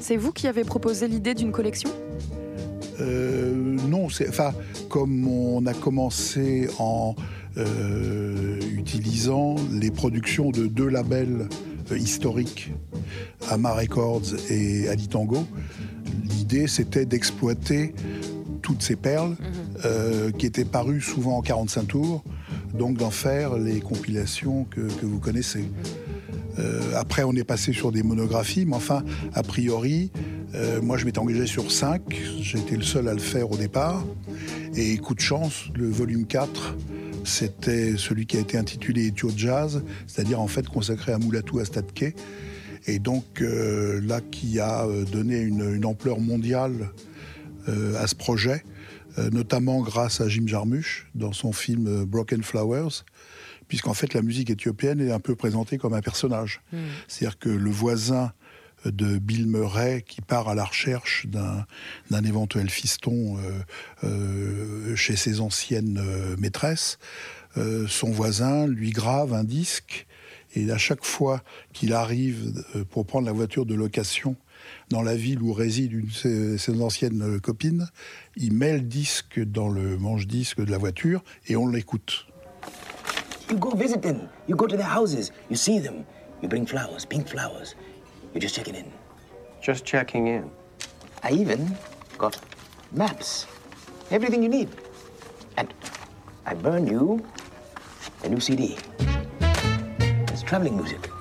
C'est vous qui avez proposé l'idée d'une collection ? Non, comme on a commencé en utilisant les productions de 2 labels historiques, Ama Records et Ali Tango, l'idée c'était d'exploiter toutes ces perles qui étaient parues souvent en 45 tours, donc d'en faire les compilations que vous connaissez. Après, on est passé sur des monographies, mais enfin, a priori, moi je m'étais engagé sur 5, j'étais le seul à le faire au départ, et coup de chance, le volume 4, c'était celui qui a été intitulé Études Jazz, c'est-à-dire en fait consacré à Mulatu Astatke, et donc là qui a donné une ampleur mondiale à ce projet, notamment grâce à Jim Jarmusch dans son film Broken Flowers, puisqu'en fait la musique éthiopienne est un peu présentée comme un personnage. C'est-à-dire que le voisin de Bill Murray qui part à la recherche d'un éventuel fiston chez ses anciennes maîtresses, son voisin lui grave un disque, et à chaque fois qu'il arrive pour prendre la voiture de location dans la ville où réside une de ses anciennes copines, il met le disque dans le manche-disque de la voiture et on l'écoute. You go visit them. You go to their houses. You see them. You bring flowers, pink flowers. You're just checking in. Just checking in. I even got maps. Everything you need. And I burn you a new CD. It's traveling music.